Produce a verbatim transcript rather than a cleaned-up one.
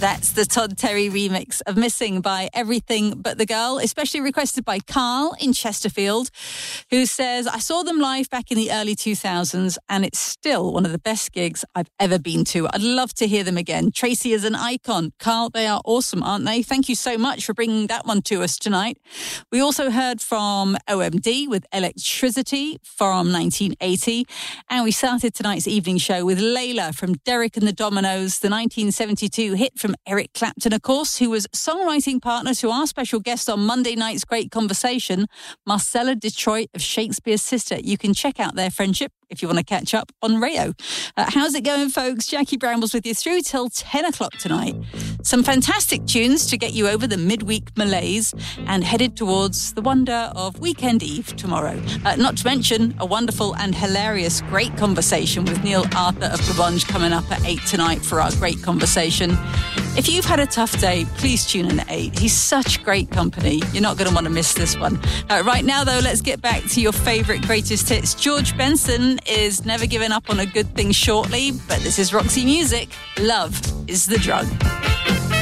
That's the Todd Terry remix of Missing by Everything But the Girl, especially requested by Carl in Chesterfield, who says, I saw them live back in the early two thousands and it's still one of the best gigs I've ever been to. I'd love to hear them again. Tracy is an icon. Carl, they are awesome, aren't they? Thank you so much for bringing that one to us tonight. We also heard from O M D with Electricity from nineteen eighty. And we started tonight's evening show with Layla from Derek and the Dominoes, the nineteen seventy-two hit from Eric Clapton, of course, who was songwriting partner to our special guest on Monday night's Great Conversation, Marcella Detroit of Shakespeare's Sister. You can check out their friendship if you want to catch up on Rayo. Uh, how's it going, folks? Jackie Brambles with you through till ten o'clock tonight. Some fantastic tunes to get you over the midweek malaise and headed towards the wonder of Weekend Eve tomorrow. Uh, not to mention a wonderful and hilarious Great Conversation with Neil Arthur of Provenge coming up at eight tonight for our Great Conversation. If you've had a tough day, please tune in at eight. He's such great company. You're not going to want to miss this one. Uh, right now, though, let's get back to your favourite greatest hits. George Benson is Never Giving Up on a Good Thing shortly, but this is Roxy Music. Love is the drug.